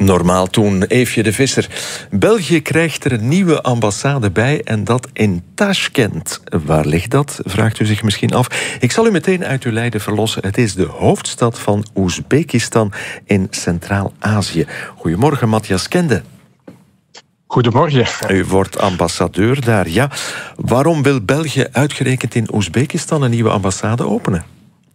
Normaal toen, Eefje de Visser. België krijgt er een nieuwe ambassade bij en dat in Tashkent. Waar ligt dat, vraagt u zich misschien af. Ik zal u meteen uit uw lijden verlossen. Het is de hoofdstad van Oezbekistan in Centraal-Azië. Goedemorgen, Matthias Kende. Goedemorgen. U wordt ambassadeur daar, ja. Waarom wil België uitgerekend in Oezbekistan een nieuwe ambassade openen?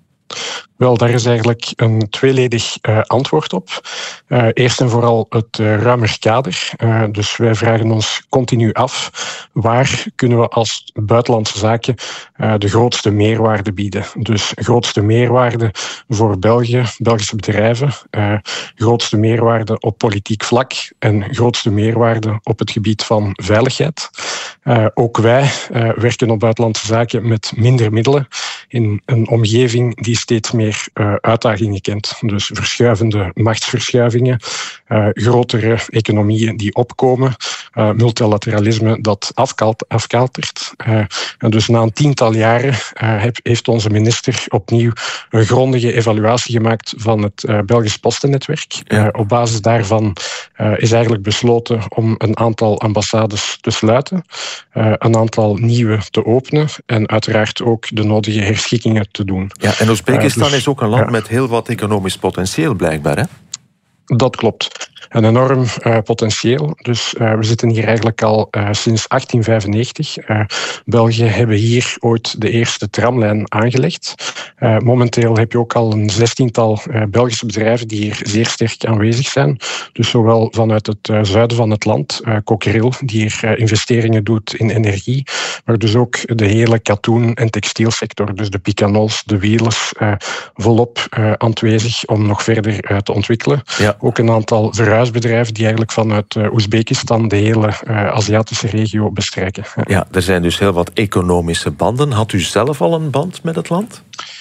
Wel, daar is eigenlijk een tweeledig antwoord op. Eerst en vooral het ruimer kader. Dus wij vragen ons continu af, waar kunnen we als buitenlandse zaken de grootste meerwaarde bieden? Dus grootste meerwaarde voor België, Belgische bedrijven, grootste meerwaarde op politiek vlak en grootste meerwaarde op het gebied van veiligheid. Ook wij werken op buitenlandse zaken met minder middelen in een omgeving die steeds meer uitdagingen kent. Dus verschuivende machtsverschuivingen, grotere economieën die opkomen, multilateralisme dat afkaltert. En dus na een tiental jaren heeft onze minister opnieuw een grondige evaluatie gemaakt van het Belgisch postennetwerk. Op basis daarvan is eigenlijk besloten om een aantal ambassades te sluiten, een aantal nieuwe te openen en uiteraard ook de nodige herschikkingen te doen. Ja, en Oezbekistan is ook een land met heel wat economisch potentieel, blijkbaar, hè? Dat klopt. Een enorm potentieel. Dus we zitten hier eigenlijk al sinds 1895. België hebben hier ooit de eerste tramlijn aangelegd. Momenteel heb je ook al een 16-tal Belgische bedrijven die hier zeer sterk aanwezig zijn. Dus zowel vanuit het zuiden van het land, Cockerill, die hier investeringen doet in energie, maar dus ook de hele katoen- en textielsector. Dus de Picanols, de Wielers, volop aanwezig om nog verder te ontwikkelen. Ja. Ook een aantal verhuisbedrijven die eigenlijk vanuit Oezbekistan de hele Aziatische regio bestrijken. Ja, er zijn dus heel wat economische banden. Had u zelf al een band met het land?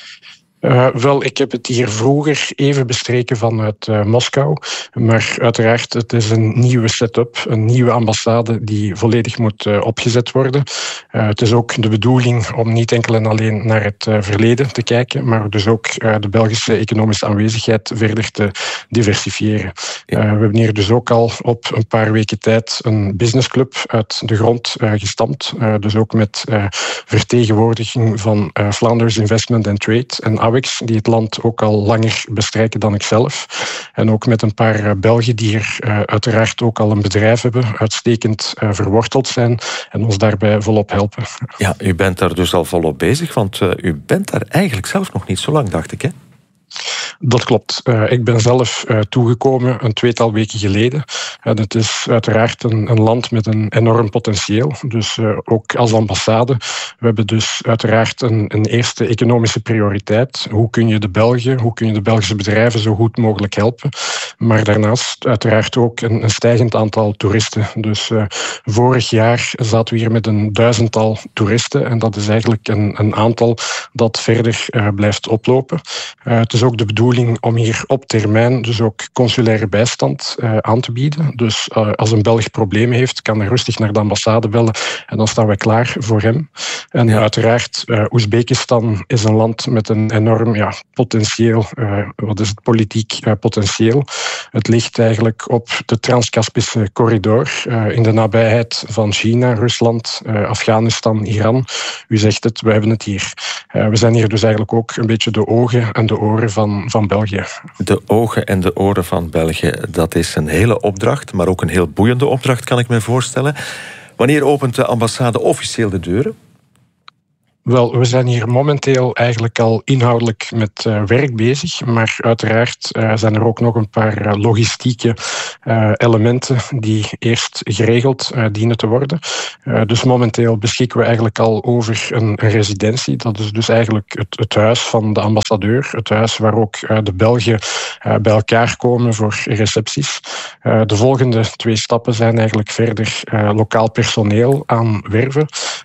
Wel, ik heb het hier vroeger even bestreken vanuit Moskou. Maar uiteraard, het is een nieuwe setup, een nieuwe ambassade die volledig moet opgezet worden. Het is ook de bedoeling om niet enkel en alleen naar het verleden te kijken, maar dus ook de Belgische economische aanwezigheid verder te diversifiëren. Ja. We hebben hier dus ook al op een paar weken tijd een businessclub uit de grond gestampt. Dus ook met vertegenwoordiging van Flanders Investment and Trade en AWEX, die het land ook al langer bestrijken dan ikzelf. En ook met een paar Belgen die hier uiteraard ook al een bedrijf hebben, uitstekend verworteld zijn en ons daarbij volop helpen. Ja, u bent daar dus al volop bezig, want u bent daar eigenlijk zelf nog niet zo lang, dacht ik, hè? Dat klopt. Ik ben zelf toegekomen een tweetal weken geleden. En het is uiteraard een land met een enorm potentieel. Dus ook als ambassade. We hebben dus uiteraard een eerste economische prioriteit. Hoe kun je de Belgen, hoe kun je de Belgische bedrijven zo goed mogelijk helpen? Maar daarnaast uiteraard ook een stijgend aantal toeristen. Dus vorig jaar zaten we hier met een 1000-tal toeristen. En dat is eigenlijk een aantal dat verder blijft oplopen. Het is ook de bedoeling om hier op termijn dus ook consulaire bijstand aan te bieden. Dus als een Belg problemen heeft, kan hij rustig naar de ambassade bellen en dan staan wij klaar voor hem. En uiteraard, Oezbekistan is een land met een enorm potentieel. Wat is het? Politiek potentieel. Het ligt eigenlijk op de Trans-Kaspische corridor in de nabijheid van China, Rusland, Afghanistan, Iran. U zegt het, we hebben het hier. We zijn hier dus eigenlijk ook een beetje de ogen en de oren van België. De ogen en de oren van België, dat is een hele opdracht, maar ook een heel boeiende opdracht, kan ik me voorstellen. Wanneer opent de ambassade officieel de deuren? Wel, we zijn hier momenteel eigenlijk al inhoudelijk met werk bezig, maar uiteraard zijn er ook nog een paar logistieke elementen die eerst geregeld dienen te worden. Dus momenteel beschikken we eigenlijk al over een residentie. Dat is dus eigenlijk het huis van de ambassadeur, het huis waar ook de Belgen bij elkaar komen voor recepties. De volgende 2 stappen zijn eigenlijk verder lokaal personeel aanwerven.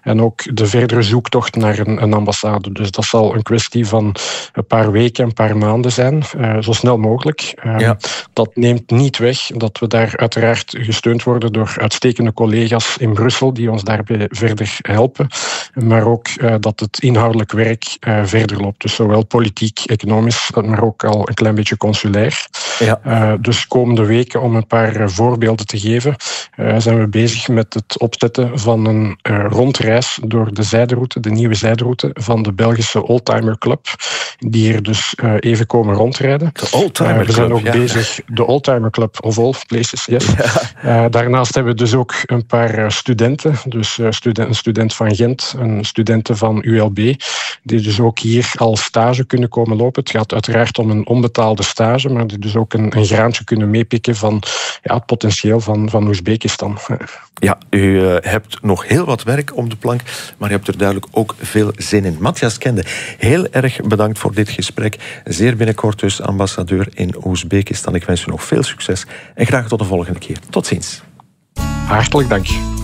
en ook de verdere zoektocht naar een ambassade. Dus dat zal een kwestie van een paar weken, een paar maanden zijn, zo snel mogelijk. Dat neemt niet weg dat we daar uiteraard gesteund worden door uitstekende collega's in Brussel die ons daarbij verder helpen, maar ook dat het inhoudelijk werk verder loopt. Dus zowel politiek, economisch, maar ook al een klein beetje consulair. Dus komende weken, om een paar voorbeelden te geven, zijn we bezig met het opzetten van een rondreis door de zijderoute, de nieuwe zijderoute van de Belgische Oldtimer Club, die hier dus even komen rondrijden. De Oldtimer Club, we zijn ook bezig, de Oldtimer Club of all places, yes. Daarnaast hebben we dus ook een paar studenten, dus een student van Gent, een studenten van ULB, die dus ook hier al stage kunnen komen lopen. Het gaat uiteraard om een onbetaalde stage, maar die dus ook een graantje kunnen meepikken van het potentieel van Oezbekistan. Ja, u hebt nog heel wat werk om de plank, maar u hebt er duidelijk ook veel zin in. Matthias Kende, heel erg bedankt voor dit gesprek. Zeer binnenkort dus ambassadeur in Oezbekistan. Ik wens u nog veel succes en graag tot de volgende keer. Tot ziens. Hartelijk dank.